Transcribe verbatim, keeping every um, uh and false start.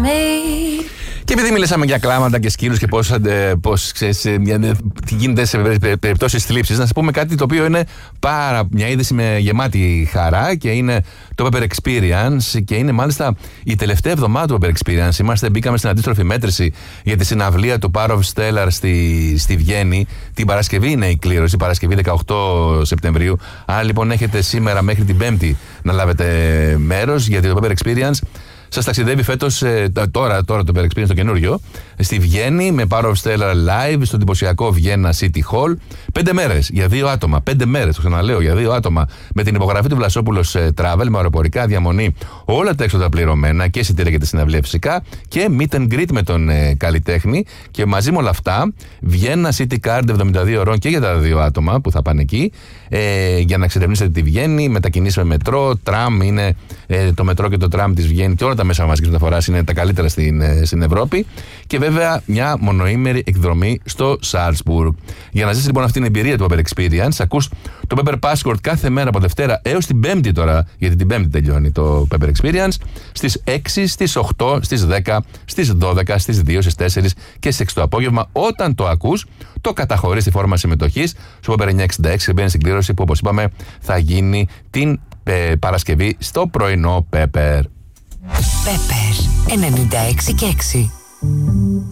Και επειδή μιλήσαμε για κλάματα και σκύλους και πώς, πώς ξέρεις, τι γίνεται σε περιπτώσεις θλίψης, να σας πούμε κάτι το οποίο είναι πάρα μια είδηση με γεμάτη χαρά και είναι το Pepper Experience και είναι μάλιστα η τελευταία εβδομάδα του Pepper Experience. Είμαστε, μπήκαμε στην αντίστροφη μέτρηση για τη συναυλία του Power of Stellar στη, στη Βιέννη. Την Παρασκευή είναι η κλήρωση, Παρασκευή δεκαοκτώ Σεπτεμβρίου. Αν λοιπόν έχετε σήμερα μέχρι την Πέμπτη να λάβετε μέρος, γιατί το Pepper Experience σας ταξιδεύει φέτος, ε, τώρα, τώρα το Pepper Experience το καινούριο, στη Βιέννη με Power of Stellar Live στο εντυπωσιακό Vienna City Hall. Πέντε μέρες για δύο άτομα. Πέντε μέρες, το ξαναλέω, για δύο άτομα. Με την υπογραφή του Βλασόπουλος ε, Travel, με αεροπορικά, διαμονή, όλα τα έξοδα πληρωμένα και εισιτήρια για τη συναυλία φυσικά. Και meet and greet με τον ε, καλλιτέχνη. Και μαζί με όλα αυτά, Vienna City Card εβδομήντα δύο ώρων και για τα δύο άτομα που θα πάνε εκεί. Ε, για να εξερευνήσετε τη Βιέννη, μετακινήσεις με μετρό, τραμ, είναι ε, το μετρό και το τραμ της Βιέννη και όλα τα μέσα μαζικής μεταφοράς είναι τα καλύτερα στην, στην Ευρώπη. Και βέβαια μια μονοήμερη εκδρομή στο Σάλτσμπουργκ. Για να ζήσεις λοιπόν αυτή την εμπειρία του Pepper Experience, ακούς το Pepper Passport κάθε μέρα από Δευτέρα έως την Πέμπτη τώρα, γιατί την Πέμπτη τελειώνει το Pepper Experience, στις έξι, στις οκτώ, στις δέκα, στις δώδεκα, στις δύο, στις τέσσερις και στις έξι το απόγευμα. Όταν το ακούς, το καταχωρείς στη φόρμα συμμετοχής στο Pepper εννιακόσια εξήντα έξι και μπαίνεις στην κλήρωση που, όπως είπαμε, θα γίνει την ε, Παρασκευή στο πρωινό Pepper. Pepper ενενήντα έξι και έξι.